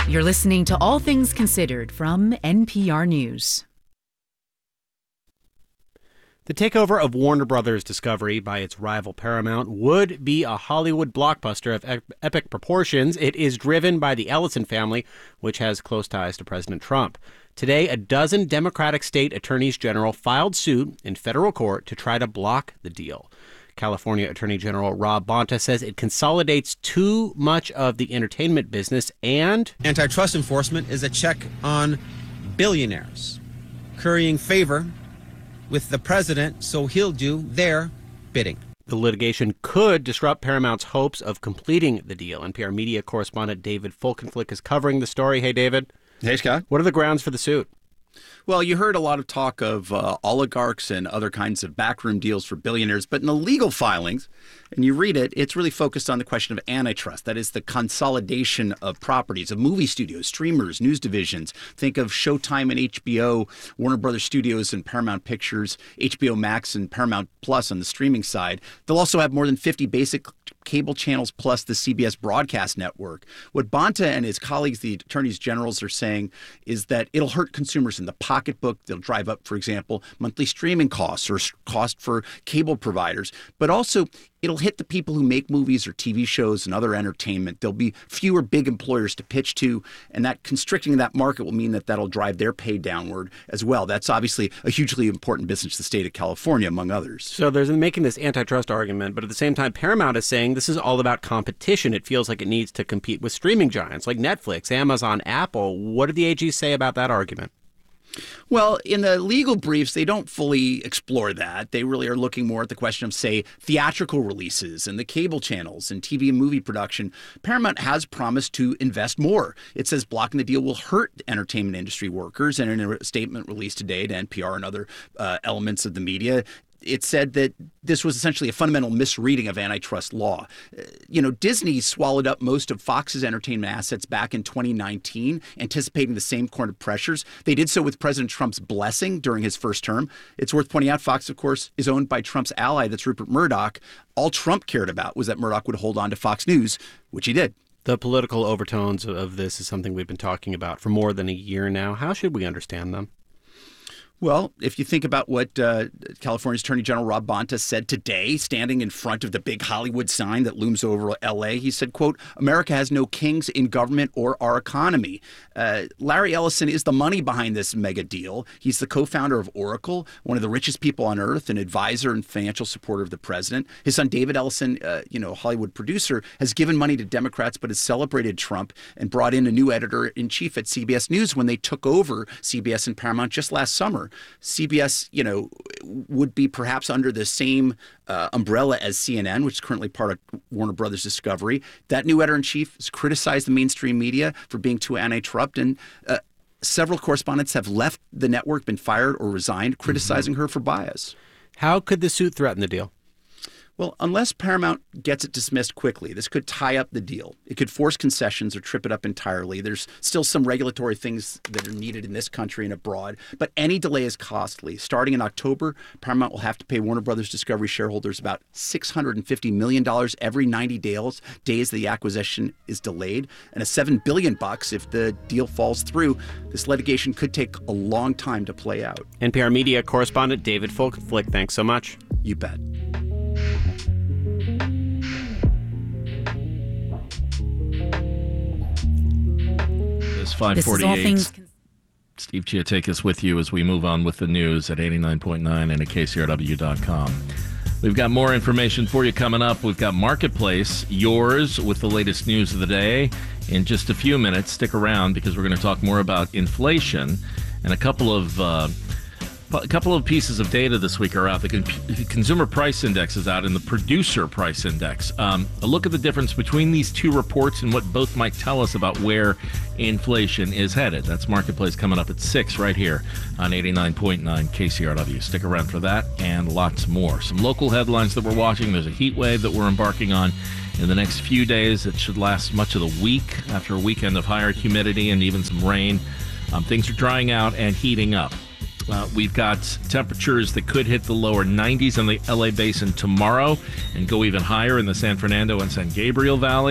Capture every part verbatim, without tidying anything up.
You're listening to All Things Considered from N P R News. The takeover of Warner Brothers Discovery by its rival Paramount would be a Hollywood blockbuster of ep- epic proportions. It is driven by the Ellison family, which has close ties to President Trump. Today, a dozen Democratic state attorneys general filed suit in federal court to try to block the deal. California Attorney General Rob Bonta says it consolidates too much of the entertainment business and... Antitrust enforcement is a check on billionaires, currying favor with the president, so he'll do their bidding. The litigation could disrupt Paramount's hopes of completing the deal. N P R media correspondent David Folkenflik is covering the story. Hey, David. Hey, Scott. What are the grounds for the suit? Well, you heard a lot of talk of uh, oligarchs and other kinds of backroom deals for billionaires, but in the legal filings, and you read it, it's really focused on the question of antitrust. That is the consolidation of properties, of movie studios, streamers, news divisions. Think of Showtime and H B O, Warner Brothers Studios and Paramount Pictures, H B O Max and Paramount Plus on the streaming side. They'll also have more than fifty basic cable channels plus the C B S broadcast network. What Bonta and his colleagues, the attorneys generals, are saying is that it'll hurt consumers in the pocketbook. They'll drive up, for example, monthly streaming costs or cost for cable providers, but also it'll hit the people who make movies or T V shows and other entertainment. There'll be fewer big employers to pitch to, and that constricting that market will mean that that'll drive their pay downward as well. That's obviously a hugely important business to the state of California, among others. So there's making this antitrust argument, but at the same time, Paramount is saying this is all about competition. It feels like it needs to compete with streaming giants like Netflix, Amazon, Apple. What did the A G say about that argument? Well, in the legal briefs, they don't fully explore that. They really are looking more at the question of, say, theatrical releases and the cable channels and T V and movie production. Paramount has promised to invest more. It says blocking the deal will hurt entertainment industry workers. And in a statement released today to N P R and other uh, elements of the media, it said that this was essentially a fundamental misreading of antitrust law. Uh, you know, Disney swallowed up most of Fox's entertainment assets back in twenty nineteen, anticipating the same kind of pressures. They did so with President Trump's blessing during his first term. It's worth pointing out Fox, of course, is owned by Trump's ally, that's Rupert Murdoch. All Trump cared about was that Murdoch would hold on to Fox News, which he did. The political overtones of this is something we've been talking about for more than a year now. How should we understand them? Well, if you think about what uh, California's Attorney General Rob Bonta said today, standing in front of the big Hollywood sign that looms over L A, he said, quote, America has no kings in government or our economy. Uh, Larry Ellison is the money behind this mega deal. He's the co-founder of Oracle, one of the richest people on earth, an advisor and financial supporter of the president. His son, David Ellison, uh, you know, Hollywood producer, has given money to Democrats but has celebrated Trump and brought in a new editor-in-chief at C B S News when they took over C B S and Paramount just last summer. C B S, you know, would be perhaps under the same uh, umbrella as C N N, which is currently part of Warner Brothers Discovery. That new editor-in-chief has criticized the mainstream media for being too anti-Trump, and uh, several correspondents have left the network, been fired or resigned, criticizing mm-hmm. her for bias. How could the suit threaten the deal? Well, unless Paramount gets it dismissed quickly, this could tie up the deal. It could force concessions or trip it up entirely. There's still some regulatory things that are needed in this country and abroad, but any delay is costly. Starting in October, Paramount will have to pay Warner Brothers Discovery shareholders about six hundred fifty million dollars every ninety days, days the acquisition is delayed, and a seven billion dollars bucks if the deal falls through. This litigation could take a long time to play out. N P R media correspondent David Folkenflik, thanks so much. You bet. It's five forty-eight. Steve Giatakis with you as we move on with the news at eighty-nine point nine and at K C R W dot com. We've got more information for you coming up. We've got Marketplace, yours, with the latest news of the day. In just a few minutes, stick around because we're going to talk more about inflation and a couple of uh, a couple of pieces of data this week are out. The con- Consumer Price Index is out and the Producer Price Index. Um, a look at the difference between these two reports and what both might tell us about where inflation is headed. That's Marketplace coming up at six right here on eighty-nine point nine K C R W. Stick around for that and lots more. Some local headlines that we're watching. There's a heat wave that we're embarking on in the next few days. It should last much of the week after a weekend of higher humidity and even some rain. Um, things are drying out and heating up. Uh, we've got temperatures that could hit the lower nineties in the L A basin tomorrow and go even higher in the San Fernando and San Gabriel valleys.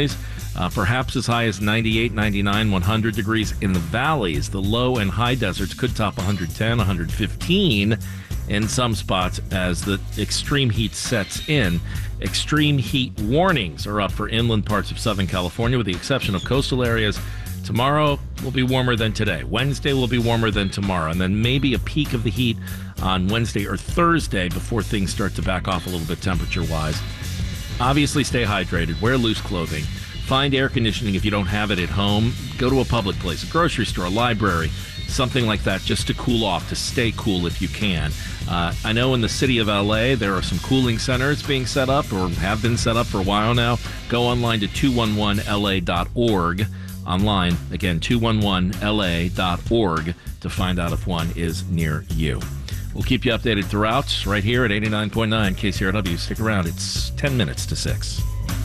Uh, perhaps as high as ninety-eight, ninety-nine, one hundred degrees in the valleys. The low and high deserts could top one hundred ten, one hundred fifteen in some spots as the extreme heat sets in. Extreme heat warnings are up for inland parts of Southern California, with the exception of coastal areas. Tomorrow will be warmer than today. Wednesday will be warmer than tomorrow. And then maybe a peak of the heat on Wednesday or Thursday before things start to back off a little bit temperature-wise. Obviously, stay hydrated. Wear loose clothing. Find air conditioning if you don't have it at home. Go to a public place, a grocery store, a library, something like that, just to cool off, to stay cool if you can. Uh, I know in the city of L A, there are some cooling centers being set up or have been set up for a while now. Go online to two one one L A dot org. Online, again, two one one L A dot org to find out if one is near you. We'll keep you updated throughout right here at eighty-nine point nine K C R W. Stick around. It's ten minutes to six.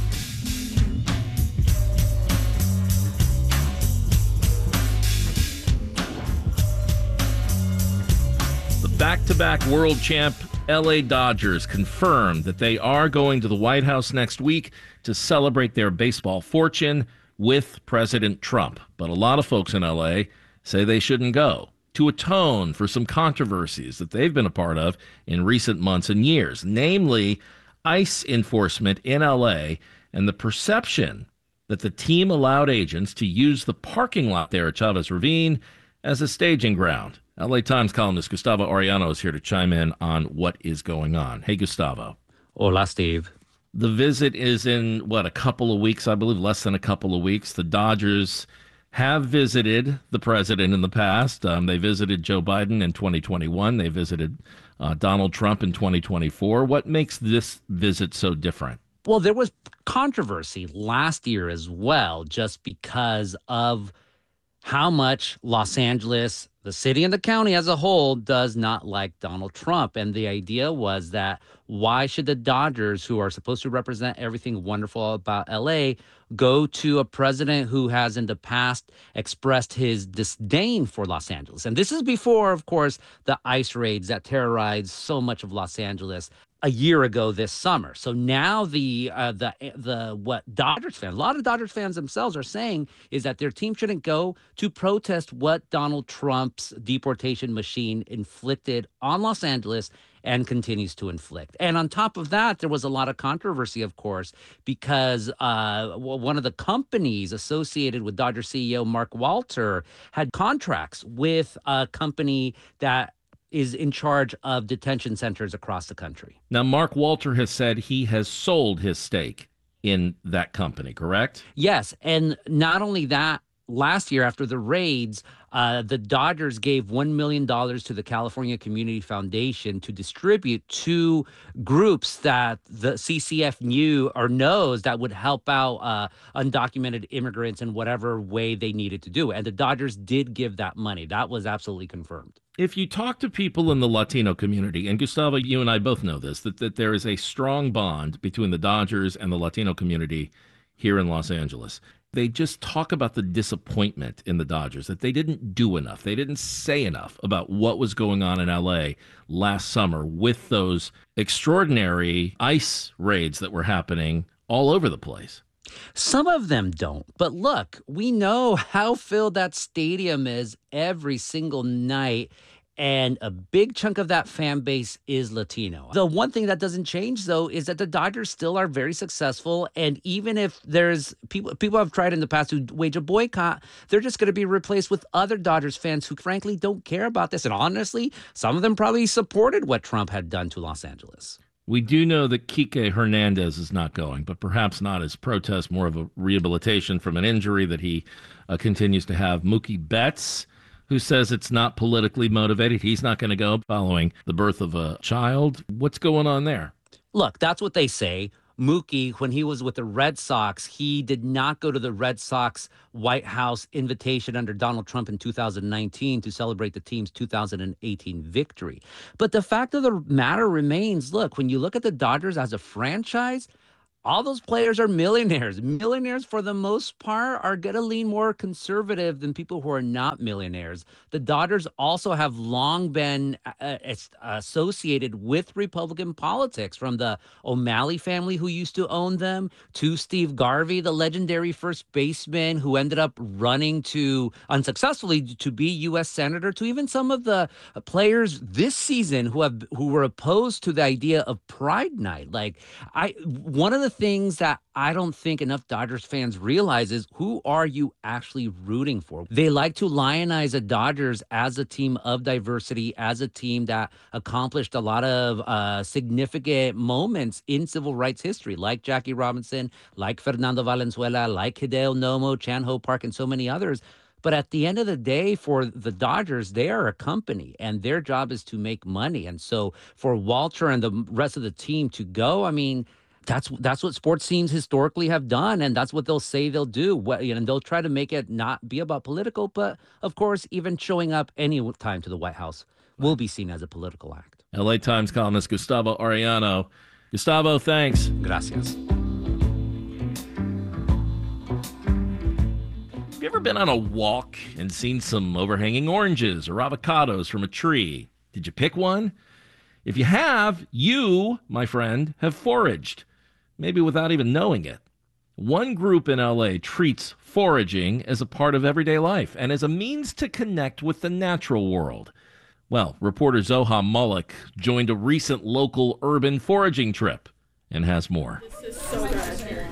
Back-to-back world champ L A Dodgers confirmed that they are going to the White House next week to celebrate their baseball fortune with President Trump. But a lot of folks in L A say they shouldn't go, to atone for some controversies that they've been a part of in recent months and years, namely ICE enforcement in L A and the perception that the team allowed agents to use the parking lot there at Chavez Ravine as a staging ground. L A Times columnist Gustavo Arellano is here to chime in on what is going on. Hey, Gustavo. Hola, Steve. The visit is in, what, a couple of weeks, I believe, less than a couple of weeks. The Dodgers have visited the president in the past. Um, they visited Joe Biden in twenty twenty-one. They visited uh, Donald Trump in twenty twenty-four. What makes this visit so different? Well, there was controversy last year as well, just because of how much Los Angeles, the city and the county as a whole, does not like Donald Trump. And the idea was that why should the Dodgers, who are supposed to represent everything wonderful about L A, go to a president who has in the past expressed his disdain for Los Angeles? And this is before, of course, the ICE raids that terrorized so much of Los Angeles a year ago this summer. So now the uh, the the what Dodgers fans, a lot of Dodgers fans themselves are saying is that their team shouldn't go to protest what Donald Trump's deportation machine inflicted on Los Angeles and continues to inflict. And on top of that, there was a lot of controversy, of course, because uh, one of the companies associated with Dodger C E O Mark Walter had contracts with a company that is in charge of detention centers across the country. Now, Mark Walter has said he has sold his stake in that company, correct? Yes, and not only that, last year after the raids, uh, the Dodgers gave one million dollars to the California Community Foundation to distribute to groups that the C C F knew or knows that would help out uh, undocumented immigrants in whatever way they needed to do. And the Dodgers did give that money. That was absolutely confirmed. If you talk to people in the Latino community, and Gustavo, you and I both know this, that, that there is a strong bond between the Dodgers and the Latino community here in Los Angeles. They just talk about the disappointment in the Dodgers, that they didn't do enough. They didn't say enough about what was going on in L A last summer with those extraordinary ICE raids that were happening all over the place. Some of them don't. But look, we know how filled that stadium is every single night. And a big chunk of that fan base is Latino. The one thing that doesn't change, though, is that the Dodgers still are very successful. And even if there's people people have tried in the past to wage a boycott, they're just going to be replaced with other Dodgers fans who, frankly, don't care about this. And honestly, some of them probably supported what Trump had done to Los Angeles. We do know that Kike Hernandez is not going, but perhaps not as protest, more of a rehabilitation from an injury that he uh, continues to have. Mookie Betts, who says it's not politically motivated. He's not going to go following the birth of a child. What's going on there? Look, that's what they say. Mookie, when he was with the Red Sox, he did not go to the Red Sox White House invitation under Donald Trump in two thousand nineteen to celebrate the team's two thousand eighteen victory. But the fact of the matter remains, look, when you look at the Dodgers as a franchise, all those players are millionaires. Millionaires, for the most part, are going to lean more conservative than people who are not millionaires. The Dodgers also have long been uh, associated with Republican politics, from the O'Malley family, who used to own them, to Steve Garvey, the legendary first baseman who ended up running to, unsuccessfully, to be U S Senator, to even some of the players this season who have who were opposed to the idea of Pride Night. Like, I one of the things that I don't think enough Dodgers fans realize is, who are you actually rooting for? They like to lionize the Dodgers as a team of diversity, as a team that accomplished a lot of uh, significant moments in civil rights history, like Jackie Robinson, like Fernando Valenzuela, like Hideo Nomo, Chan Ho Park, and so many others. But at the end of the day, for the Dodgers, they are a company, and their job is to make money. And so for Walter and the rest of the team to go, I mean, That's that's what sports teams historically have done, and that's what they'll say they'll do. What, you know, and they'll try to make it not be about political, but of course, even showing up any time to the White House will be seen as a political act. L A Times columnist Gustavo Arellano. Gustavo, thanks. Gracias. Have you ever been on a walk and seen some overhanging oranges or avocados from a tree? Did you pick one? If you have, you, my friend, have foraged, maybe without even knowing it. One group in L A treats foraging as a part of everyday life and as a means to connect with the natural world. Well, reporter Zoham Malik joined a recent local urban foraging trip and has more. This is so good.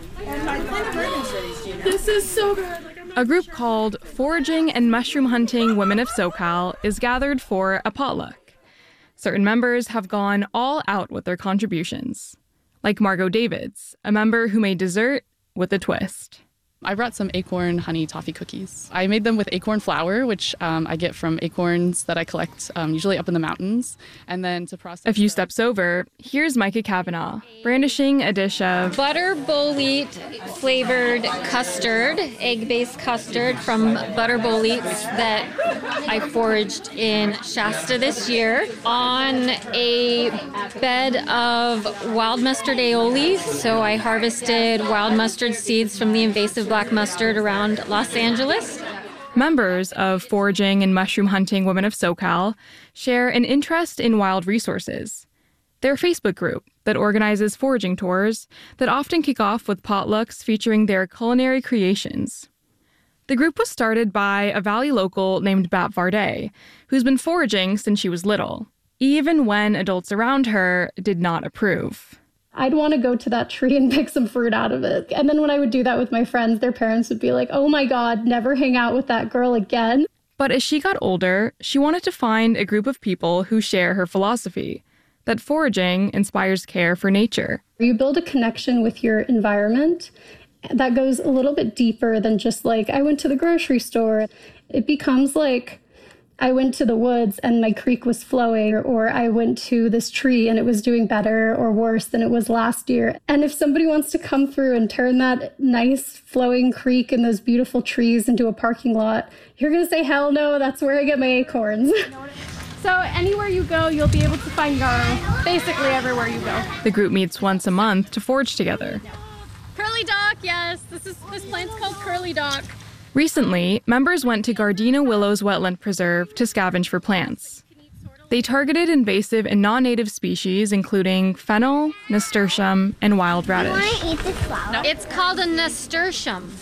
This is so good. A group called Foraging and Mushroom Hunting Women of SoCal is gathered for a potluck. Certain members have gone all out with their contributions, like Margot Davids, a member who made dessert with a twist. I brought some acorn honey toffee cookies. I made them with acorn flour, which um, I get from acorns that I collect um, usually up in the mountains. And then to process... A few steps over, here's Micah Kavanaugh, brandishing a dish of... butter bull wheat flavored custard, egg-based custard from Butter Bull Wheats that I foraged in Shasta this year on a bed of wild mustard aioli. So I harvested wild mustard seeds from the invasive black mustard around Los Angeles. Members of Foraging and Mushroom Hunting Women of SoCal share an interest in wild resources. They're a Facebook group that organizes foraging tours that often kick off with potlucks featuring their culinary creations. The group was started by a Valley local named Bat Varday, who's been foraging since she was little, even when adults around her did not approve. I'd want to go to that tree and pick some fruit out of it. And then when I would do that with my friends, their parents would be like, oh my God, never hang out with that girl again. But as she got older, she wanted to find a group of people who share her philosophy, that foraging inspires care for nature. You build a connection with your environment that goes a little bit deeper than just like, I went to the grocery store. It becomes like, I went to the woods and my creek was flowing, or I went to this tree and it was doing better or worse than it was last year. And if somebody wants to come through and turn that nice flowing creek and those beautiful trees into a parking lot, you're going to say, hell no, that's where I get my acorns. So anywhere you go, you'll be able to find yarrow, basically everywhere you go. The group meets once a month to forage together. Curly dock, yes. This is this plant's called curly dock. Recently, members went to Gardena Willows Wetland Preserve to scavenge for plants. They targeted invasive and non-native species, including fennel, nasturtium, and wild radish. I want to eat this flower. No. It's called a nasturtium.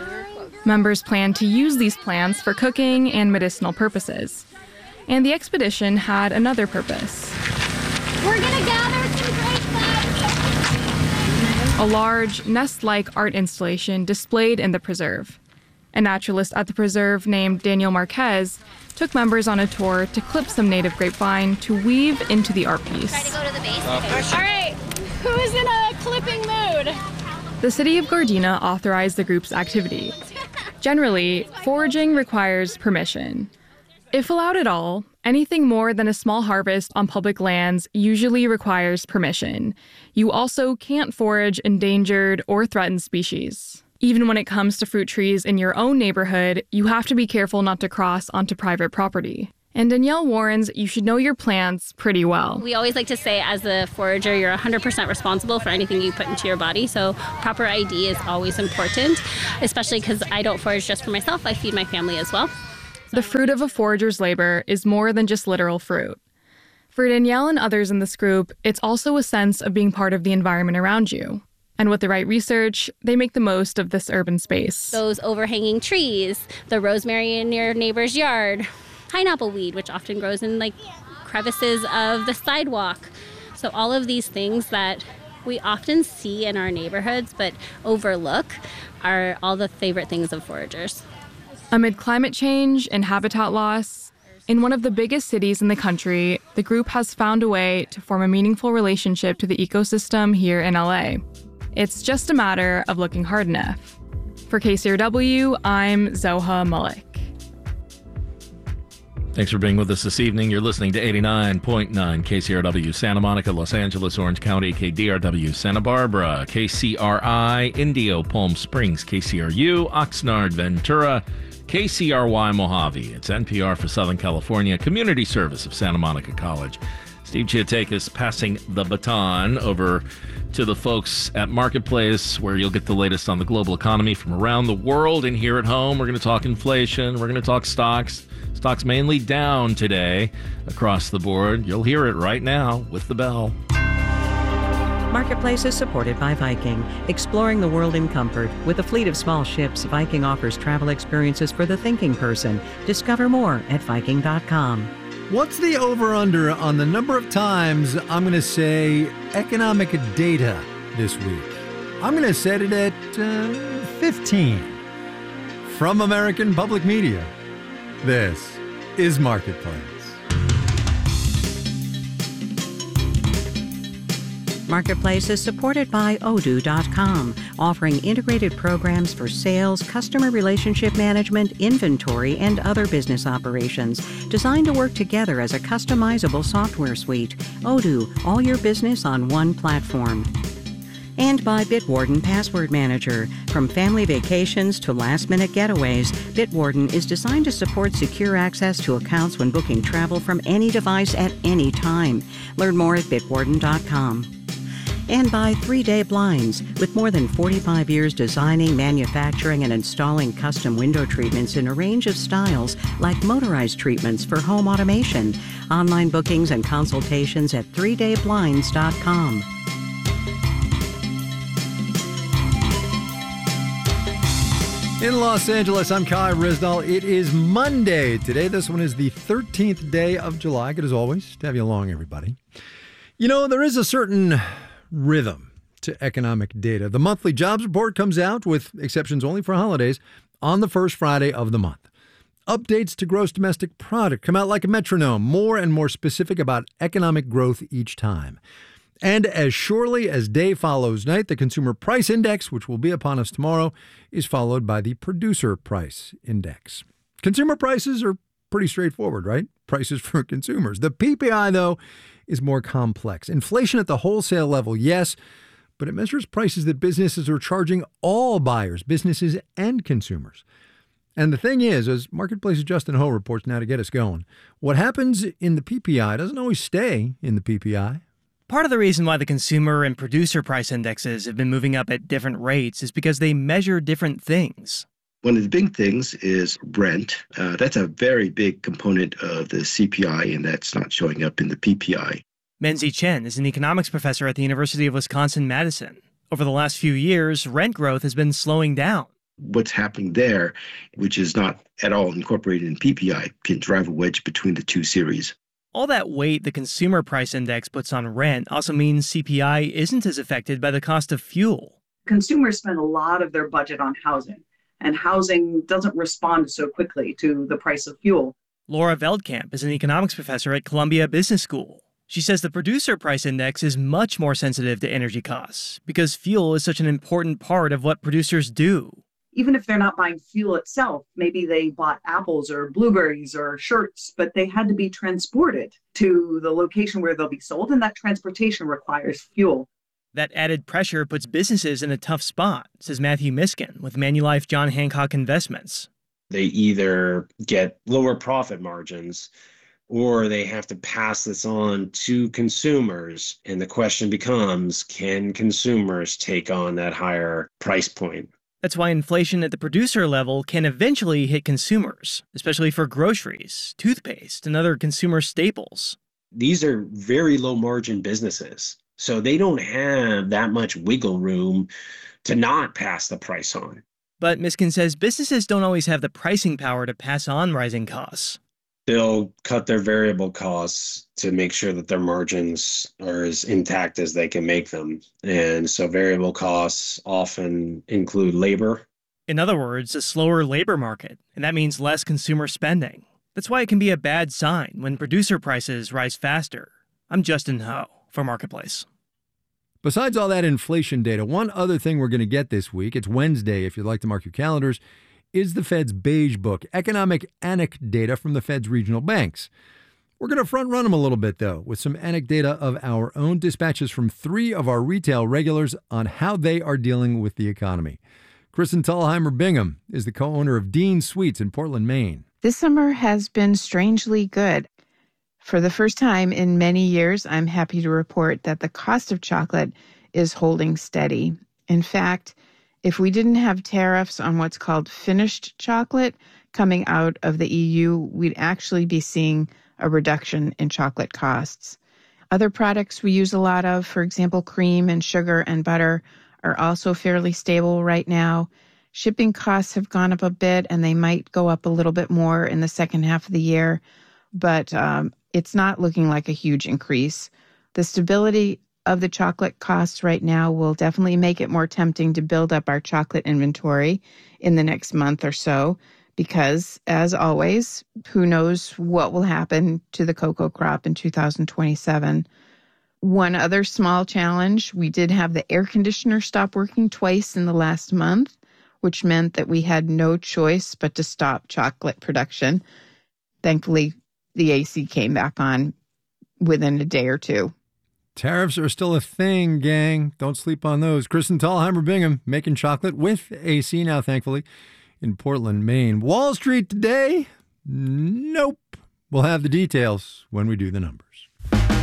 Members plan to use these plants for cooking and medicinal purposes. And the expedition had another purpose. We're gonna gather some great plants. A large, nest-like art installation displayed in the preserve. A naturalist at the preserve named Daniel Marquez took members on a tour to clip some native grapevine to weave into the art piece. Try to go to the base. All right, who is in a clipping mood? The city of Gardena authorized the group's activity. Generally, foraging requires permission. If allowed at all, anything more than a small harvest on public lands usually requires permission. You also can't forage endangered or threatened species. Even when it comes to fruit trees in your own neighborhood, you have to be careful not to cross onto private property. And Danielle warns you should know your plants pretty well. We always like to say as a forager, you're one hundred percent responsible for anything you put into your body. So proper I D is always important, especially because I don't forage just for myself. I feed my family as well. The fruit of a forager's labor is more than just literal fruit. For Danielle and others in this group, it's also a sense of being part of the environment around you. And with the right research, they make the most of this urban space. Those overhanging trees, the rosemary in your neighbor's yard, pineapple weed, which often grows in like crevices of the sidewalk. So all of these things that we often see in our neighborhoods but overlook are all the favorite things of foragers. Amid climate change and habitat loss, in one of the biggest cities in the country, the group has found a way to form a meaningful relationship to the ecosystem here in L A. It's just a matter of looking hard enough. For K C R W, I'm Zoha Malik. Thanks for being with us this evening. You're listening to eighty-nine point nine K C R W Santa Monica, Los Angeles, Orange County, K D R W Santa Barbara, K C R I Indio, Palm Springs, K C R U Oxnard, Ventura, K C R Y Mojave. It's N P R for Southern California, Community Service of Santa Monica College. Steve Chiotakis passing the baton over to the folks at Marketplace, where you'll get the latest on the global economy from around the world. And here at home, we're going to talk inflation. We're going to talk stocks. Stocks mainly down today across the board. You'll hear it right now with the bell. Marketplace is supported by Viking, exploring the world in comfort. With a fleet of small ships, Viking offers travel experiences for the thinking person. Discover more at Viking dot com. What's the over-under on the number of times I'm going to say economic data this week? I'm going to set it at uh, fifteen. From American Public Media, this is Marketplace. Marketplace is supported by Odoo dot com, offering integrated programs for sales, customer relationship management, inventory, and other business operations, designed to work together as a customizable software suite. Odoo, all your business on one platform. And by Bitwarden Password Manager. From family vacations to last-minute getaways, Bitwarden is designed to support secure access to accounts when booking travel from any device at any time. Learn more at Bitwarden dot com. And by three day Blinds. With more than forty-five years designing, manufacturing, and installing custom window treatments in a range of styles, like motorized treatments for home automation. Online bookings and consultations at three day blinds dot com. In Los Angeles, I'm Kai Rizdal. It is Monday today. This one is the thirteenth day of July. Good as always to have you along, everybody. You know, there is a certain rhythm to economic data. The monthly jobs report comes out, with exceptions only for holidays, on the first Friday of the month. Updates to gross domestic product come out like a metronome, more and more specific about economic growth each time. And as surely as day follows night, the Consumer Price Index, which will be upon us tomorrow, is followed by the Producer Price Index. Consumer prices are pretty straightforward, right? Prices for consumers. The P P I, though, is more complex. Inflation at the wholesale level, yes, but it measures prices that businesses are charging all buyers, businesses and consumers. And the thing is, as Marketplace's Justin Ho reports now to get us going, what happens in the P P I doesn't always stay in the P P I. Part of the reason why the consumer and producer price indexes have been moving up at different rates is because they measure different things. One of the big things is rent. Uh, that's a very big component of the C P I, and that's not showing up in the P P I. Menzie Chen is an economics professor at the University of Wisconsin-Madison. Over the last few years, rent growth has been slowing down. What's happening there, which is not at all incorporated in P P I, can drive a wedge between the two series. All that weight the consumer price index puts on rent also means C P I isn't as affected by the cost of fuel. Consumers spend a lot of their budget on housing, and housing doesn't respond so quickly to the price of fuel. Laura Veldkamp is an economics professor at Columbia Business School. She says the producer price index is much more sensitive to energy costs because fuel is such an important part of what producers do. Even if they're not buying fuel itself, maybe they bought apples or blueberries or shirts, but they had to be transported to the location where they'll be sold, and that transportation requires fuel. That added pressure puts businesses in a tough spot, says Matthew Miskin with Manulife John Hancock Investments. They either get lower profit margins or they have to pass this on to consumers. And the question becomes, can consumers take on that higher price point? That's why inflation at the producer level can eventually hit consumers, especially for groceries, toothpaste, and other consumer staples. These are very low margin businesses, so they don't have that much wiggle room to not pass the price on. But Miskin says businesses don't always have the pricing power to pass on rising costs. They'll cut their variable costs to make sure that their margins are as intact as they can make them. And so variable costs often include labor. In other words, a slower labor market, and that means less consumer spending. That's why it can be a bad sign when producer prices rise faster. I'm Justin Ho for Marketplace. Besides all that inflation data, one other thing we're going to get this week, it's Wednesday if you'd like to mark your calendars, is the Fed's Beige Book, economic anecdata from the Fed's regional banks. We're going to front run them a little bit, though, with some anecdata of our own, dispatches from three of our retail regulars on how they are dealing with the economy. Kristen Thalheimer Bingham is the co-owner of Dean Sweets in Portland, Maine. This summer has been strangely good. For the first time in many years, I'm happy to report that the cost of chocolate is holding steady. In fact, if we didn't have tariffs on what's called finished chocolate coming out of the E U, we'd actually be seeing a reduction in chocolate costs. Other products we use a lot of, for example, cream and sugar and butter, are also fairly stable right now. Shipping costs have gone up a bit, and they might go up a little bit more in the second half of the year, but um, it's not looking like a huge increase. The stability of the chocolate costs right now will definitely make it more tempting to build up our chocolate inventory in the next month or so, because, as always, who knows what will happen to the cocoa crop in two thousand twenty-seven. One other small challenge, we did have the air conditioner stop working twice in the last month, which meant that we had no choice but to stop chocolate production. Thankfully, the A C came back on within a day or two. Tariffs are still a thing, gang. Don't sleep on those. Kristen Thalheimer Bingham making chocolate with A C now, thankfully, in Portland, Maine. Wall Street today? Nope. We'll have the details when we do the numbers.